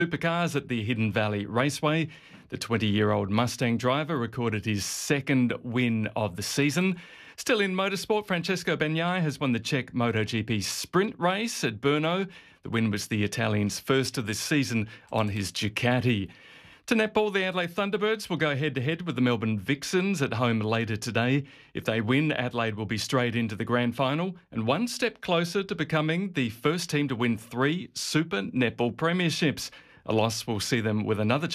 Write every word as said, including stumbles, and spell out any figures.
Supercars at the Hidden Valley Raceway. The twenty-year-old Mustang driver recorded his second win of the season. Still in motorsport, Francesco Bagnaia has won the Czech MotoGP sprint race at Brno. The win was the Italian's first of this season on his Ducati. To netball, the Adelaide Thunderbirds will go head-to-head with the Melbourne Vixens at home later today. If they win, Adelaide will be straight into the grand final and one step closer to becoming the first team to win three Super Netball Premierships. A loss will see them with another